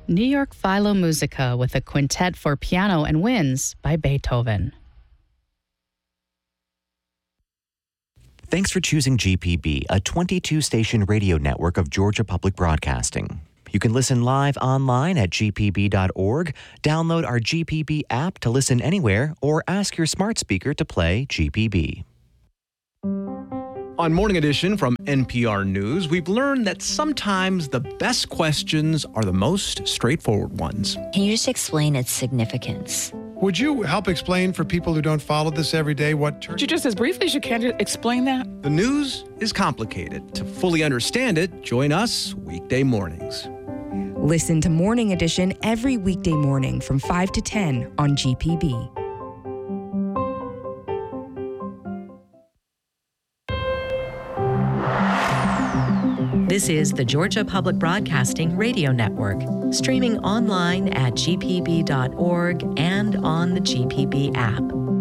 New York Philharmonic with a quintet for piano and winds by Beethoven. Thanks for choosing GPB, a 22-station radio network of Georgia Public Broadcasting. You can listen live online at gpb.org, download our GPB app to listen anywhere, or ask your smart speaker to play GPB. On Morning Edition from NPR News, we've learned that sometimes the best questions are the most straightforward ones. Can you just explain its significance? Would you help explain for people who don't follow this every day what Could you just as briefly as you can explain that? The news is complicated. To fully understand it, join us weekday mornings. Listen to Morning Edition every weekday morning from 5 to 10 on GPB. This is the Georgia Public Broadcasting Radio Network, streaming online at gpb.org and on the GPB app.